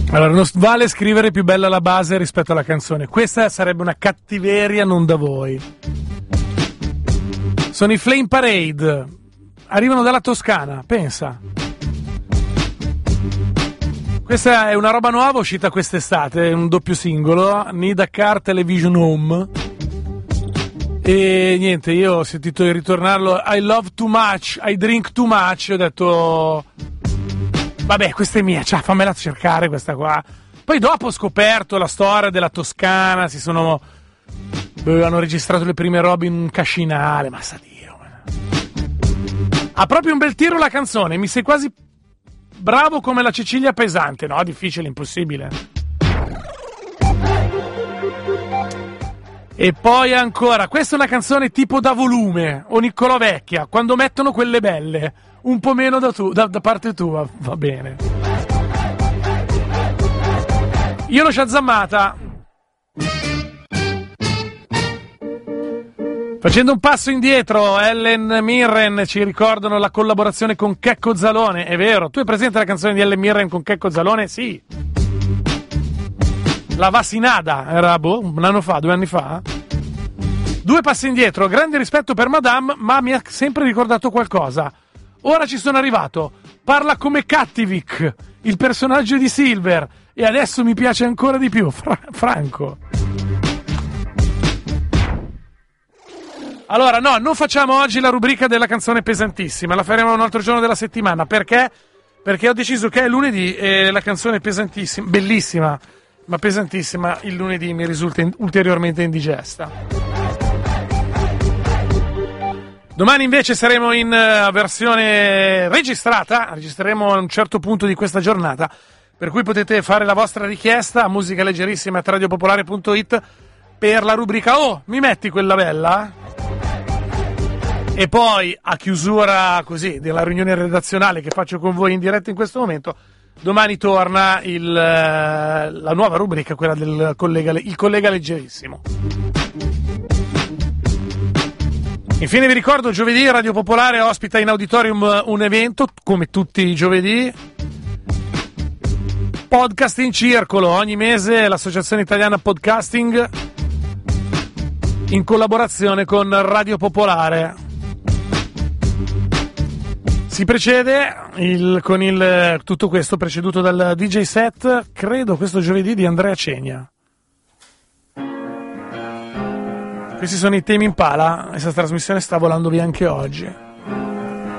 Allora, non vale scrivere più bella la base rispetto alla canzone. Questa sarebbe una cattiveria non da voi. Sono i Flame Parade. Arrivano dalla Toscana, pensa. Questa è una roba nuova uscita quest'estate, un doppio singolo, Need a Car Television Home. E niente, io ho sentito ritornarlo I love too much, I drink too much, ho detto vabbè, questa è mia, cioè, fammela cercare questa qua. Poi dopo ho scoperto la storia della Toscana, hanno registrato le prime robe in un cascinale, ma sa Dio. Ha proprio un bel tiro la canzone, mi sei quasi bravo come la Cecilia Pesante, no? Difficile, impossibile. E poi ancora, questa è una canzone tipo da volume, o Niccolò Vecchia, quando mettono quelle belle, un po' meno da parte tua, va bene. Io l'ho sciazammata. Facendo un passo indietro, Ellen Mirren ci ricordano la collaborazione con Checco Zalone, è vero, tu hai presente la canzone di Ellen Mirren con Checco Zalone? Sì. La Vasinada, era un anno fa, 2 anni fa. 2 passi indietro, grande rispetto per Madame, ma mi ha sempre ricordato qualcosa. Ora ci sono arrivato, parla come Cattivic, il personaggio di Silver, e adesso mi piace ancora di più, Franco. Allora, no, non facciamo oggi la rubrica della canzone pesantissima, la faremo un altro giorno della settimana. Perché? Perché ho deciso che è lunedì e la canzone pesantissima, bellissima, ma pesantissima, il lunedì mi risulta ulteriormente indigesta. Domani invece saremo in versione registrata, registreremo a un certo punto di questa giornata, per cui potete fare la vostra richiesta a musicaleggerissima@radiopopolare.it per la rubrica "Oh, mi metti quella bella?". E poi, a chiusura così della riunione redazionale che faccio con voi in diretta in questo momento, domani torna la nuova rubrica, quella del collega leggerissimo. Infine vi ricordo, giovedì Radio Popolare ospita in auditorium un evento, come tutti i giovedì, Podcast in Circolo, ogni mese l'Associazione Italiana Podcasting in collaborazione con Radio Popolare. Si procede con tutto questo preceduto dal DJ set, credo questo giovedì, di Andrea Cegna. Questi sono i temi in pala, questa trasmissione sta volando via anche oggi.